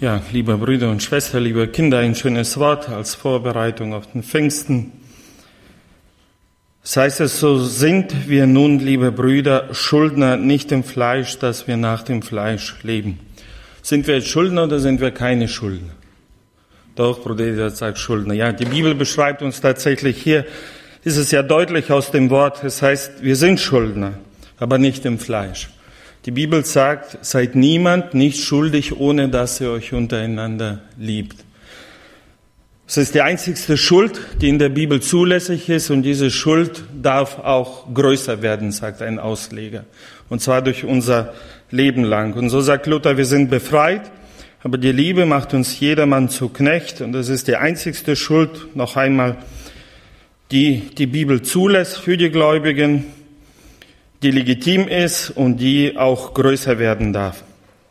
Ja, liebe Brüder und Schwestern, liebe Kinder, ein schönes Wort als Vorbereitung auf den Pfingsten. Das heißt es, so sind wir nun, liebe Brüder, Schuldner nicht im Fleisch, dass wir nach dem Fleisch leben. Sind wir jetzt Schuldner oder sind wir keine Schuldner? Doch, Bruder Eder sagt Schuldner. Ja, die Bibel beschreibt uns tatsächlich, hier ist es ja deutlich aus dem Wort, es heißt, wir sind Schuldner, aber nicht im Fleisch. Die Bibel sagt, seid niemand nicht schuldig, ohne dass ihr euch untereinander liebt. Es ist die einzigste Schuld, die in der Bibel zulässig ist, und diese Schuld darf auch größer werden, sagt ein Ausleger. Und zwar durch unser Leben lang. Und so sagt Luther, wir sind befreit, aber die Liebe macht uns jedermann zu Knecht. Und das ist die einzigste Schuld, noch einmal, die die Bibel zulässt für die Gläubigen, die legitim ist und die auch größer werden darf.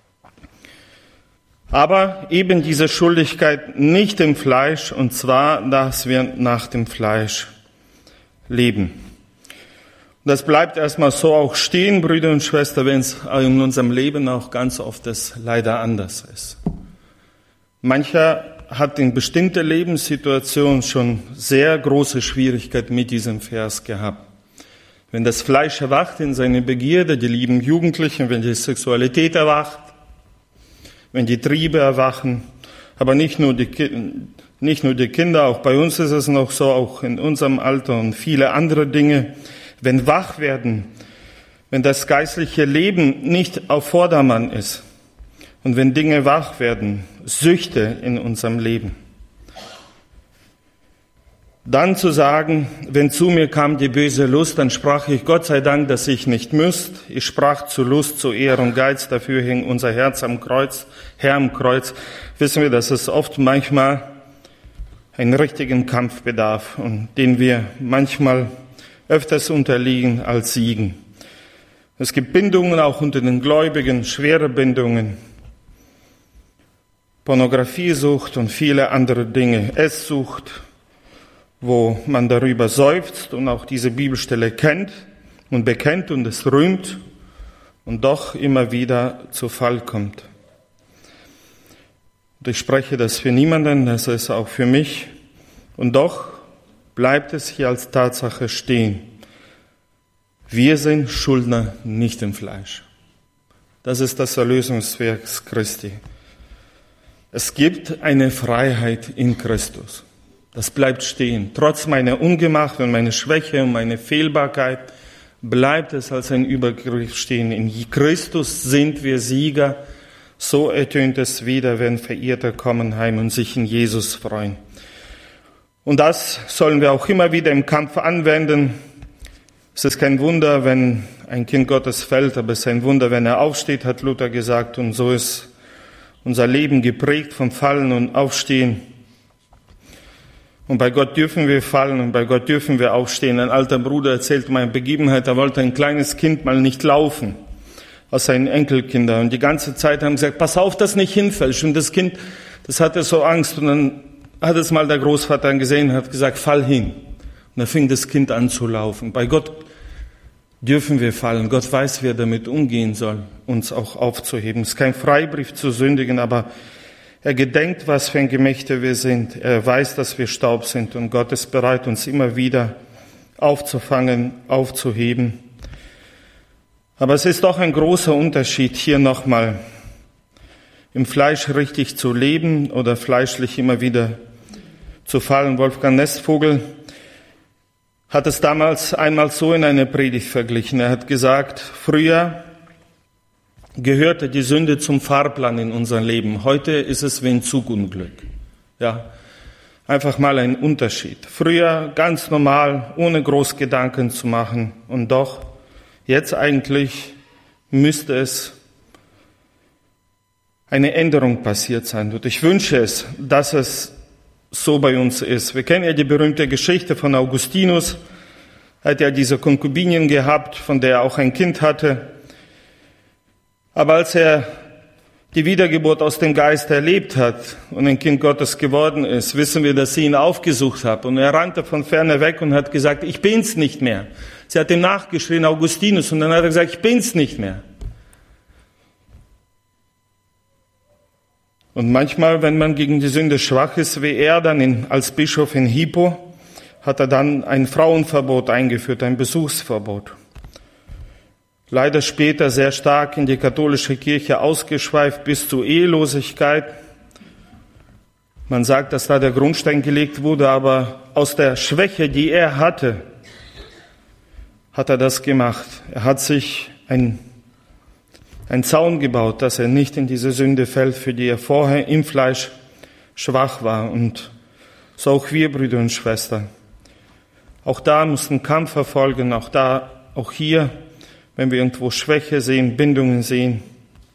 Aber eben diese Schuldigkeit nicht im Fleisch, und zwar, dass wir nach dem Fleisch leben. Und das bleibt erstmal so auch stehen, Brüder und Schwestern, wenn es in unserem Leben auch ganz oft das leider anders ist. Mancher hat in bestimmter Lebenssituation schon sehr große Schwierigkeiten mit diesem Vers gehabt. Wenn das Fleisch erwacht in seine Begierde, die lieben Jugendlichen, wenn die Sexualität erwacht, wenn die Triebe erwachen, aber nicht nur die Kinder, auch bei uns ist es noch so, auch in unserem Alter und viele andere Dinge, wenn wach werden, wenn das geistliche Leben nicht auf Vordermann ist und wenn Dinge wach werden, Süchte in unserem Leben. Dann zu sagen, wenn zu mir kam die böse Lust, dann sprach ich, Gott sei Dank, dass ich nicht müsst. Ich sprach zu Lust, zu Ehr und Geiz, dafür hing unser Herz am Kreuz, Herr am Kreuz. Wissen wir, dass es oft manchmal einen richtigen Kampf bedarf und den wir manchmal öfters unterliegen als siegen. Es gibt Bindungen auch unter den Gläubigen, schwere Bindungen, Pornografiesucht und viele andere Dinge, Esssucht, wo man darüber seufzt und auch diese Bibelstelle kennt und bekennt und es rühmt und doch immer wieder zu Fall kommt. Und ich spreche das für niemanden, das ist auch für mich. Und doch bleibt es hier als Tatsache stehen. Wir sind Schuldner nicht im Fleisch. Das ist das Erlösungswerk Christi. Es gibt eine Freiheit in Christus. Das bleibt stehen. Trotz meiner Ungemacht und meiner Schwäche und meiner Fehlbarkeit bleibt es als ein Übergriff stehen. In Christus sind wir Sieger. So ertönt es wieder, wenn Verirrte kommen heim und sich in Jesus freuen. Und das sollen wir auch immer wieder im Kampf anwenden. Es ist kein Wunder, wenn ein Kind Gottes fällt, aber es ist ein Wunder, wenn er aufsteht, hat Luther gesagt. Und so ist unser Leben geprägt vom Fallen und Aufstehen. Und bei Gott dürfen wir fallen und bei Gott dürfen wir aufstehen. Ein alter Bruder erzählt mir eine Begebenheit, da wollte ein kleines Kind mal nicht laufen, aus seinen Enkelkindern. Und die ganze Zeit haben gesagt, pass auf, dass nicht hinfällst. Und das Kind, das hatte so Angst. Und dann hat es mal der Großvater gesehen und hat gesagt, fall hin. Und da fing das Kind an zu laufen. Bei Gott dürfen wir fallen. Gott weiß, wie er damit umgehen soll, uns auch aufzuheben. Es ist kein Freibrief zu sündigen, aber er gedenkt, was für ein Gemächte wir sind. Er weiß, dass wir Staub sind und Gott ist bereit, uns immer wieder aufzufangen, aufzuheben. Aber es ist doch ein großer Unterschied, hier nochmal im Fleisch richtig zu leben oder fleischlich immer wieder zu fallen. Wolfgang Nestvogel hat es damals einmal so in einer Predigt verglichen. Er hat gesagt, früher gehörte die Sünde zum Fahrplan in unserem Leben. Heute ist es wie ein Zugunglück. Ja, einfach mal ein Unterschied. Früher ganz normal, ohne groß Gedanken zu machen. Und doch, jetzt eigentlich müsste es eine Änderung passiert sein. Und ich wünsche es, dass es so bei uns ist. Wir kennen ja die berühmte Geschichte von Augustinus. Er hat ja diese Konkubinin gehabt, von der er auch ein Kind hatte. Aber als er die Wiedergeburt aus dem Geist erlebt hat und ein Kind Gottes geworden ist, wissen wir, dass sie ihn aufgesucht hat. Und er rannte von ferne weg und hat gesagt, ich bin's nicht mehr. Sie hat ihm nachgeschrien, Augustinus, und dann hat er gesagt, ich bin's nicht mehr. Und manchmal, wenn man gegen die Sünde schwach ist, wie er dann als Bischof in Hippo, hat er dann ein Frauenverbot eingeführt, ein Besuchsverbot. Leider später sehr stark in die katholische Kirche ausgeschweift bis zur Ehelosigkeit. Man sagt, dass da der Grundstein gelegt wurde, aber aus der Schwäche, die er hatte, hat er das gemacht. Er hat sich einen Zaun gebaut, dass er nicht in diese Sünde fällt, für die er vorher im Fleisch schwach war. Und so auch wir, Brüder und Schwestern. Auch da muss ein Kampf erfolgen, auch hier, wenn wir irgendwo Schwäche sehen, Bindungen sehen.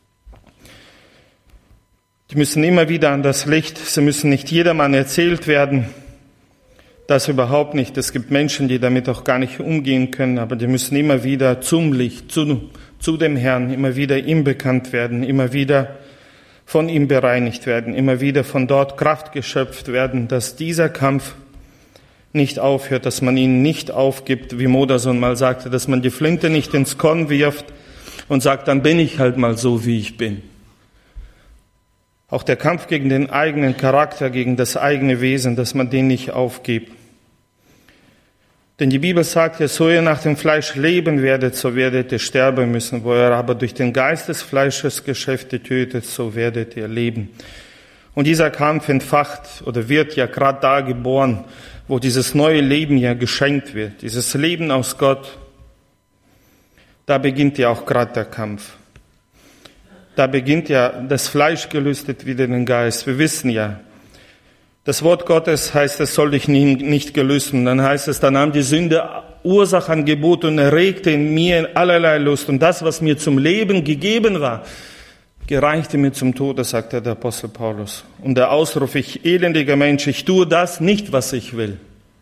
Die müssen immer wieder an das Licht, sie müssen nicht jedermann erzählt werden, das überhaupt nicht. Es gibt Menschen, die damit auch gar nicht umgehen können, aber die müssen immer wieder zum Licht, zu dem Herrn, immer wieder ihm bekannt werden, immer wieder von ihm bereinigt werden, immer wieder von dort Kraft geschöpft werden, dass dieser Kampf nicht aufhört, dass man ihn nicht aufgibt, wie Modersohn mal sagte, dass man die Flinte nicht ins Korn wirft und sagt, dann bin ich halt mal so, wie ich bin. Auch der Kampf gegen den eigenen Charakter, gegen das eigene Wesen, dass man den nicht aufgibt. Denn die Bibel sagt ja, so ihr nach dem Fleisch leben werdet, so werdet ihr sterben müssen. Wo ihr aber durch den Geist des Fleisches Geschäfte tötet, so werdet ihr leben. Und dieser Kampf entfacht oder wird ja gerade da geboren, wo dieses neue Leben ja geschenkt wird. Dieses Leben aus Gott, da beginnt ja auch gerade der Kampf. Da beginnt ja das Fleisch gelüstet wieder den Geist. Wir wissen ja, das Wort Gottes heißt, es soll dich nicht gelüsten. Dann heißt es, da nahm die Sünde Ursache an Gebot und erregte in mir allerlei Lust. Und das, was mir zum Leben gegeben war, gereichte mir zum Tode, sagte der Apostel Paulus. Und der Ausruf, ich elendiger Mensch, ich tue das nicht, was ich will.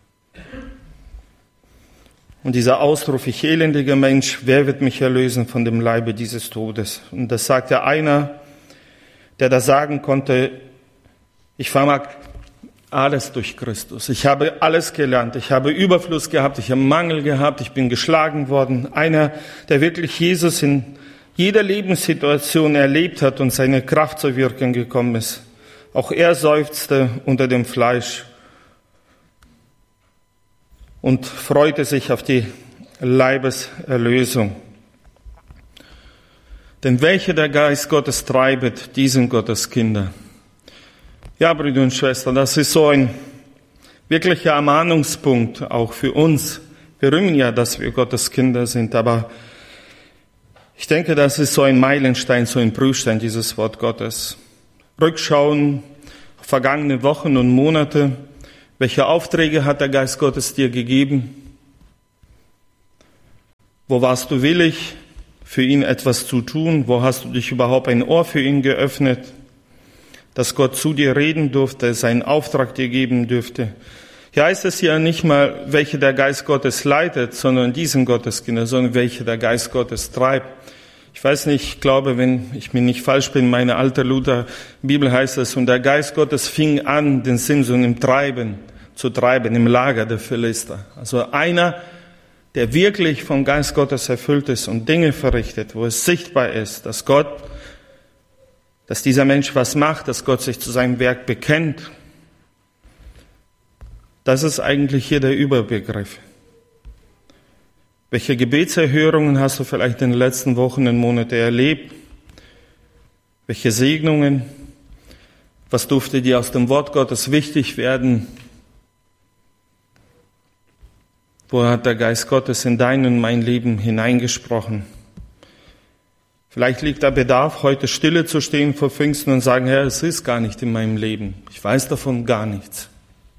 Und dieser Ausruf, ich elendiger Mensch, wer wird mich erlösen von dem Leibe dieses Todes? Und das sagt ja einer, der das sagen konnte, ich vermag alles durch Christus. Ich habe alles gelernt. Ich habe Überfluss gehabt. Ich habe Mangel gehabt. Ich bin geschlagen worden. Einer, der wirklich Jesus in jeder Lebenssituation erlebt hat und seine Kraft zu wirken gekommen ist. Auch er seufzte unter dem Fleisch und freute sich auf die Leibeserlösung. Denn welche der Geist Gottes treibet, die sind Gottes Kinder. Ja, Brüder und Schwestern, das ist so ein wirklicher Ermahnungspunkt auch für uns. Wir rühmen ja, dass wir Gottes Kinder sind, aber ich denke, das ist so ein Meilenstein, so ein Prüfstein, dieses Wort Gottes. Rückschauen auf vergangene Wochen und Monate. Welche Aufträge hat der Geist Gottes dir gegeben? Wo warst du willig, für ihn etwas zu tun? Wo hast du dich überhaupt ein Ohr für ihn geöffnet, dass Gott zu dir reden durfte, seinen Auftrag dir geben dürfte? Hier heißt es ja nicht mal, welche der Geist Gottes leitet, sondern diesen Gotteskinder, sondern welche der Geist Gottes treibt. Ich weiß nicht, ich glaube, wenn ich mir nicht falsch bin, meine alte Luther-Bibel heißt es, und der Geist Gottes fing an, den Simson im Treiben zu treiben, im Lager der Philister. Also einer, der wirklich vom Geist Gottes erfüllt ist und Dinge verrichtet, wo es sichtbar ist, dass dieser Mensch was macht, dass Gott sich zu seinem Werk bekennt. Das ist eigentlich hier der Überbegriff. Welche Gebetserhörungen hast du vielleicht in den letzten Wochen und Monaten erlebt? Welche Segnungen? Was durfte dir aus dem Wort Gottes wichtig werden? Wo hat der Geist Gottes in dein und mein Leben hineingesprochen? Vielleicht liegt da Bedarf, heute stille zu stehen vor Pfingsten und sagen, Herr, es ist gar nicht in meinem Leben. Ich weiß davon gar nichts.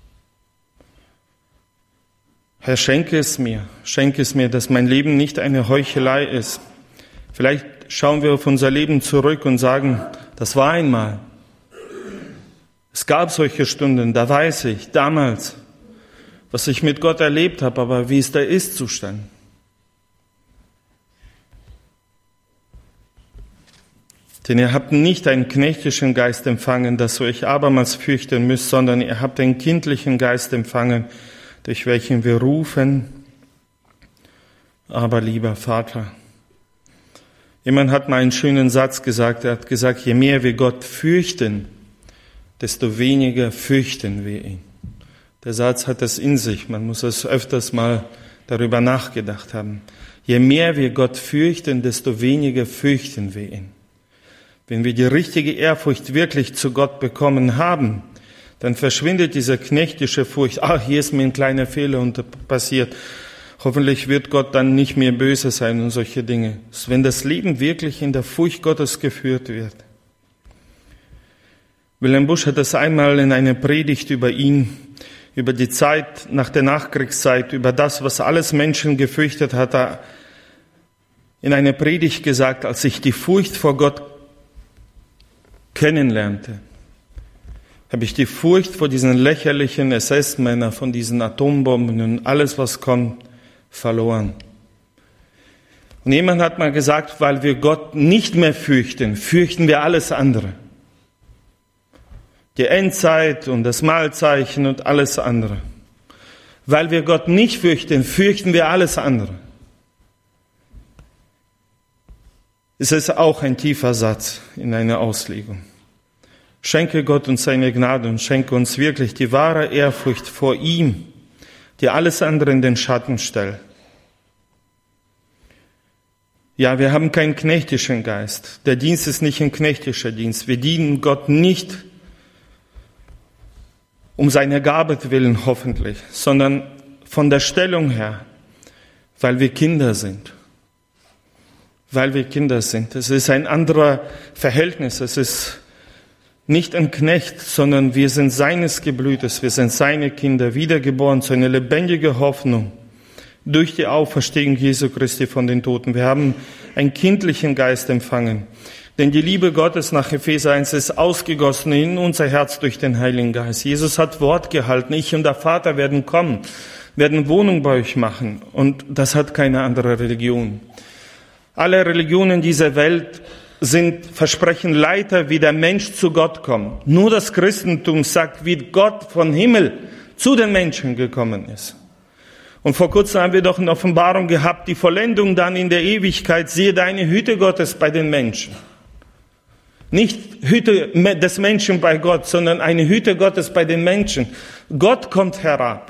Herr, schenke es mir, dass mein Leben nicht eine Heuchelei ist. Vielleicht schauen wir auf unser Leben zurück und sagen, das war einmal. Es gab solche Stunden, da weiß ich, damals, was ich mit Gott erlebt habe, aber wie ist der Ist-Zustand? Denn ihr habt nicht einen knechtischen Geist empfangen, dass ihr euch abermals fürchten müsst, sondern ihr habt einen kindlichen Geist empfangen, durch welchen wir rufen, aber lieber Vater. Jemand hat mal einen schönen Satz gesagt, er hat gesagt, je mehr wir Gott fürchten, desto weniger fürchten wir ihn. Der Satz hat das in sich, man muss es öfters mal darüber nachgedacht haben. Je mehr wir Gott fürchten, desto weniger fürchten wir ihn. Wenn wir die richtige Ehrfurcht wirklich zu Gott bekommen haben, dann verschwindet diese knechtische Furcht. Hier ist mir ein kleiner Fehler passiert. Hoffentlich wird Gott dann nicht mehr böse sein und solche Dinge. Wenn das Leben wirklich in der Furcht Gottes geführt wird. Wilhelm Busch hat das einmal in einer Predigt über ihn, über die Zeit nach der Nachkriegszeit, über das, was alles Menschen gefürchtet hat, er in einer Predigt gesagt, als ich die Furcht vor Gott kennenlernte, habe ich die Furcht vor diesen lächerlichen SS-Männern, von diesen Atombomben und alles, was kommt, verloren. Und jemand hat mal gesagt, weil wir Gott nicht mehr fürchten, fürchten wir alles andere. Die Endzeit und das Mahlzeichen und alles andere. Weil wir Gott nicht fürchten, fürchten wir alles andere. Es ist auch ein tiefer Satz in einer Auslegung. Schenke Gott uns seine Gnade und schenke uns wirklich die wahre Ehrfurcht vor ihm, die alles andere in den Schatten stellt. Ja, wir haben keinen knechtischen Geist. Der Dienst ist nicht ein knechtischer Dienst. Wir dienen Gott nicht um seine Gabe willen hoffentlich, sondern von der Stellung her, weil wir Kinder sind. Weil wir Kinder sind. Es ist ein anderer Verhältnis. Es ist nicht ein Knecht, sondern wir sind seines Geblütes. Wir sind seine Kinder, wiedergeboren zu einer lebendigen Hoffnung durch die Auferstehung Jesu Christi von den Toten. Wir haben einen kindlichen Geist empfangen. Denn die Liebe Gottes nach Epheser 1 ist ausgegossen in unser Herz durch den Heiligen Geist. Jesus hat Wort gehalten. Ich und der Vater werden kommen, werden Wohnung bei euch machen. Und das hat keine andere Religion. Alle Religionen dieser Welt versprechen Leiter, wie der Mensch zu Gott kommt. Nur das Christentum sagt, wie Gott vom Himmel zu den Menschen gekommen ist. Und vor kurzem haben wir doch eine Offenbarung gehabt, die Vollendung dann in der Ewigkeit, siehe deine Hütte Gottes bei den Menschen. Nicht Hütte des Menschen bei Gott, sondern eine Hütte Gottes bei den Menschen. Gott kommt herab.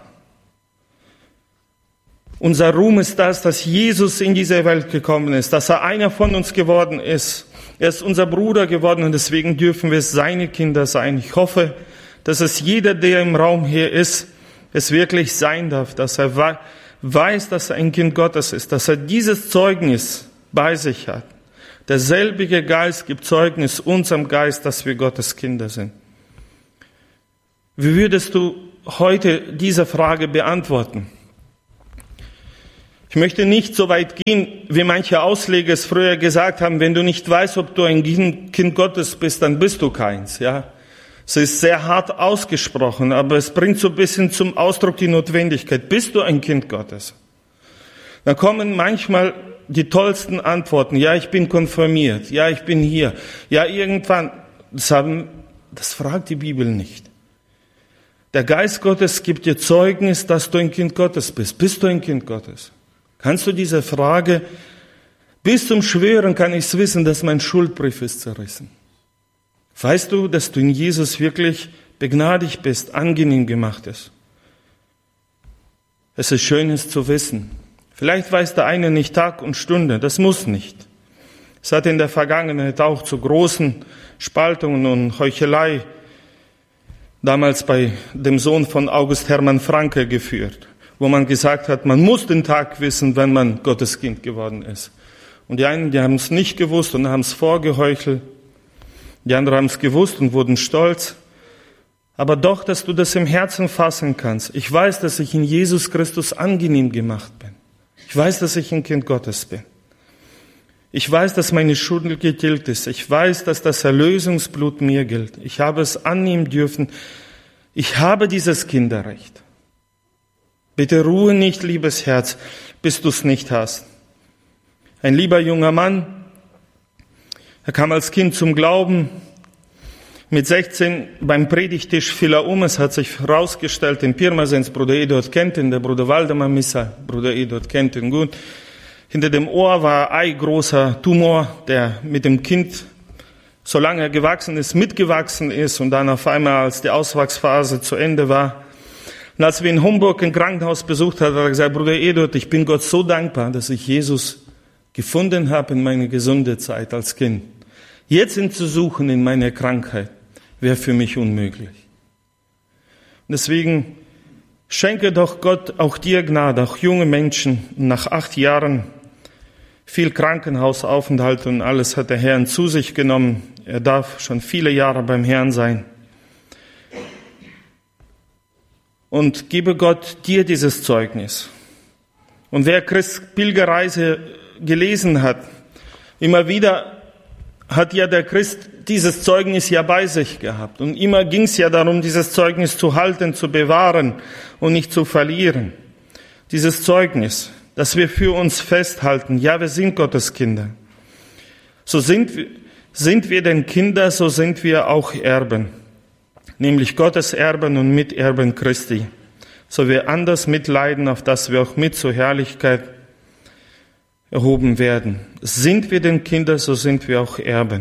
Unser Ruhm ist das, dass Jesus in diese Welt gekommen ist, dass er einer von uns geworden ist. Er ist unser Bruder geworden und deswegen dürfen wir seine Kinder sein. Ich hoffe, dass es jeder, der im Raum hier ist, es wirklich sein darf, dass er weiß, dass er ein Kind Gottes ist, dass er dieses Zeugnis bei sich hat. Derselbige Geist gibt Zeugnis unserem Geist, dass wir Gottes Kinder sind. Wie würdest du heute diese Frage beantworten? Ich möchte nicht so weit gehen, wie manche Ausleger es früher gesagt haben, wenn du nicht weißt, ob du ein Kind Gottes bist, dann bist du keins, ja. Es ist sehr hart ausgesprochen, aber es bringt so ein bisschen zum Ausdruck die Notwendigkeit. Bist du ein Kind Gottes? Dann kommen manchmal die tollsten Antworten. Ja, ich bin konfirmiert. Ja, ich bin hier. Ja, irgendwann. Das fragt die Bibel nicht. Der Geist Gottes gibt dir Zeugnis, dass du ein Kind Gottes bist. Bist du ein Kind Gottes? Kannst du diese Frage, bis zum Schwören kann ich es wissen, dass mein Schuldbrief ist zerrissen. Weißt du, dass du in Jesus wirklich begnadigt bist, angenehm gemacht ist? Es ist schön, es zu wissen. Vielleicht weiß der eine nicht Tag und Stunde, das muss nicht. Es hat in der Vergangenheit auch zu großen Spaltungen und Heuchelei damals bei dem Sohn von August Hermann Francke geführt, wo man gesagt hat, man muss den Tag wissen, wenn man Gottes Kind geworden ist. Und die einen, die haben es nicht gewusst und haben es vorgeheuchelt. Die anderen haben es gewusst und wurden stolz. Aber doch, dass du das im Herzen fassen kannst. Ich weiß, dass ich in Jesus Christus angenehm gemacht bin. Ich weiß, dass ich ein Kind Gottes bin. Ich weiß, dass meine Schuld getilgt ist. Ich weiß, dass das Erlösungsblut mir gilt. Ich habe es annehmen dürfen. Ich habe dieses Kinderrecht. Bitte ruhe nicht, liebes Herz, bis du es nicht hast. Ein lieber junger Mann, er kam als Kind zum Glauben. Mit 16 beim Predigtisch fiel er um. Es hat sich herausgestellt, in Pirmasens, Bruder Eduard kennt ihn, der Bruder Waldemar Missa, Bruder Eduard kennt ihn gut. Hinter dem Ohr war ein großer Tumor, der mit dem Kind solange er gewachsen ist, mitgewachsen ist und dann auf einmal, als die Auswachsphase zu Ende war. Und als wir in Homburg ein Krankenhaus besucht haben, hat er gesagt, Bruder Eduard, ich bin Gott so dankbar, dass ich Jesus gefunden habe in meiner gesunden Zeit als Kind. Jetzt ihn zu suchen in meiner Krankheit, wäre für mich unmöglich. Und deswegen schenke doch Gott auch dir Gnade, auch junge Menschen. Nach 8 Jahren viel Krankenhausaufenthalt und alles hat der Herr zu sich genommen. Er darf schon viele Jahre beim Herrn sein. Und gebe Gott dir dieses Zeugnis. Und wer Christ Pilgerreise gelesen hat, immer wieder hat ja der Christ dieses Zeugnis ja bei sich gehabt. Und immer ging es ja darum, dieses Zeugnis zu halten, zu bewahren und nicht zu verlieren. Dieses Zeugnis, dass wir für uns festhalten, ja, wir sind Gottes Kinder. So sind wir denn Kinder, so sind wir auch Erben. Nämlich Gottes Erben und Miterben Christi. So wir anders mitleiden, auf dass wir auch mit zur Herrlichkeit erhoben werden. Sind wir denn Kinder, so sind wir auch Erben.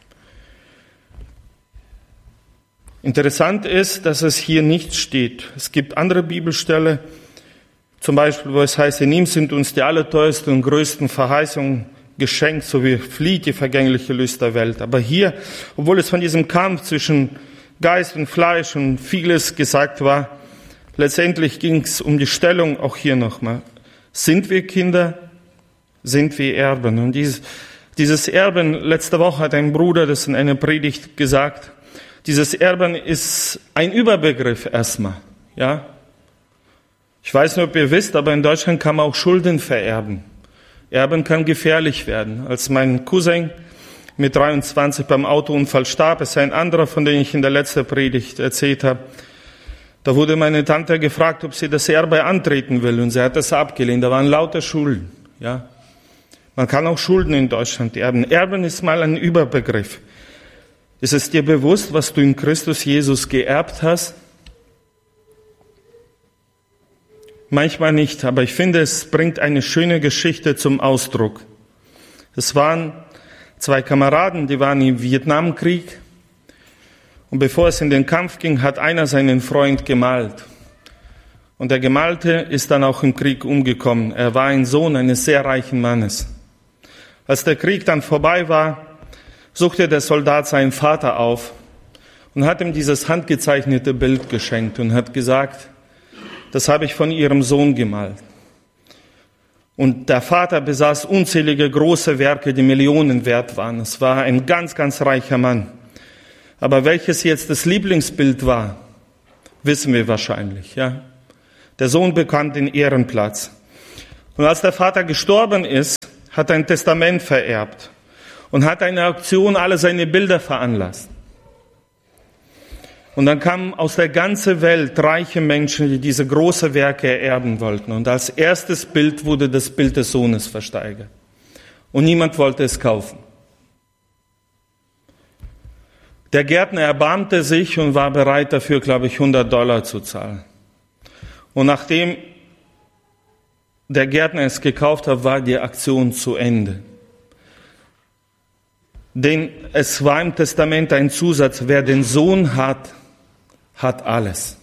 Interessant ist, dass es hier nicht steht. Es gibt andere Bibelstellen, zum Beispiel, wo es heißt, in ihm sind uns die allerteuersten und größten Verheißungen geschenkt, so wie flieht die vergängliche Lust der Welt. Aber hier, obwohl es von diesem Kampf zwischen Geist und Fleisch und vieles gesagt war, letztendlich ging es um die Stellung auch hier nochmal. Sind wir Kinder? Sind wir Erben? Und dieses Erben, letzte Woche hat ein Bruder das in einer Predigt gesagt, dieses Erben ist ein Überbegriff erstmal, ja. Ich weiß nicht, ob ihr wisst, aber in Deutschland kann man auch Schulden vererben. Erben kann gefährlich werden. Als mein Cousin mit 23 beim Autounfall starb, ist ein anderer, von dem ich in der letzten Predigt erzählt habe. Da wurde meine Tante gefragt, ob sie das Erbe antreten will, und sie hat das abgelehnt. Da waren lauter Schulden, ja. Man kann auch Schulden in Deutschland erben. Erben ist mal ein Überbegriff. Ist es dir bewusst, was du in Christus Jesus geerbt hast? Manchmal nicht, aber ich finde, es bringt eine schöne Geschichte zum Ausdruck. Es waren 2 Kameraden, die waren im Vietnamkrieg. Und bevor es in den Kampf ging, hat einer seinen Freund gemalt. Und der Gemalte ist dann auch im Krieg umgekommen. Er war ein Sohn eines sehr reichen Mannes. Als der Krieg dann vorbei war, suchte der Soldat seinen Vater auf und hat ihm dieses handgezeichnete Bild geschenkt und hat gesagt, das habe ich von ihrem Sohn gemalt. Und der Vater besaß unzählige große Werke, die Millionen wert waren. Es war ein ganz, ganz reicher Mann. Aber welches jetzt das Lieblingsbild war, wissen wir wahrscheinlich, ja. Der Sohn bekam den Ehrenplatz. Und als der Vater gestorben ist, hat er ein Testament vererbt und hat eine Auktion alle seine Bilder veranlasst. Und dann kamen aus der ganzen Welt reiche Menschen, die diese großen Werke ererben wollten. Und als erstes Bild wurde das Bild des Sohnes versteigert. Und niemand wollte es kaufen. Der Gärtner erbarmte sich und war bereit dafür, glaube ich, $100 zu zahlen. Und nachdem der Gärtner es gekauft hat, war die Aktion zu Ende. Denn es war im Testament ein Zusatz, wer den Sohn hat, hat alles.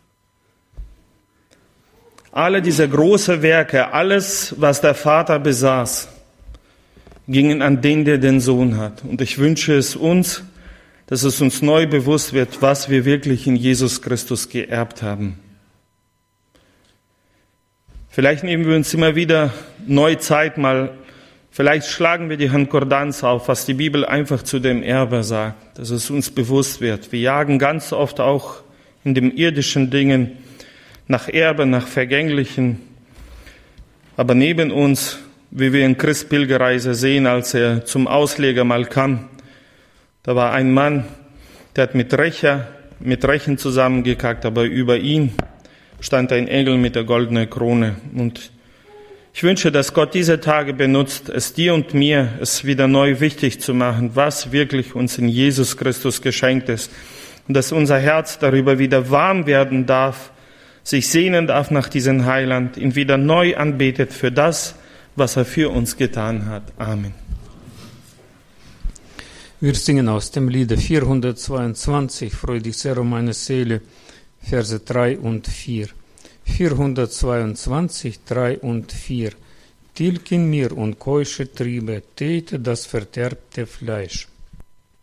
Alle diese großen Werke, alles, was der Vater besaß, gingen an den, der den Sohn hat. Und ich wünsche es uns, dass es uns neu bewusst wird, was wir wirklich in Jesus Christus geerbt haben. Vielleicht nehmen wir uns immer wieder neu Zeit mal, vielleicht schlagen wir die Konkordanz auf, was die Bibel einfach zu dem Erbe sagt, dass es uns bewusst wird. Wir jagen ganz oft auch in den irdischen Dingen nach Erbe, nach Vergänglichen. Aber neben uns, wie wir in Christ Pilgerreise sehen, als er zum Ausleger mal kam, da war ein Mann, der hat mit Rechen zusammengekackt, aber über ihn stand ein Engel mit der goldenen Krone. Und ich wünsche, dass Gott diese Tage benutzt, es dir und mir es wieder neu wichtig zu machen, was wirklich uns in Jesus Christus geschenkt ist. Und dass unser Herz darüber wieder warm werden darf, sich sehnen darf nach diesem Heiland, ihn wieder neu anbetet für das, was er für uns getan hat. Amen. Wir singen aus dem Lied 422, Freu dich sehr um meine Seele, Verse 3 und 4. 422, 3 und 4. Tilg in mir und keusche Triebe, täte das verderbte Fleisch.